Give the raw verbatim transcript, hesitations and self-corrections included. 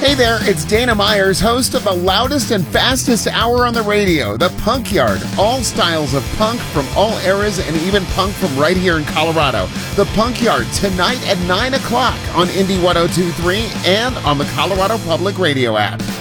Hey there, it's Dana Myers, host of the loudest and fastest hour on the radio, The Punk Yard. All styles of punk from all eras and even punk from right here in Colorado. The Punk Yard tonight at nine o'clock on Indie ten twenty-three and on the Colorado Public Radio app.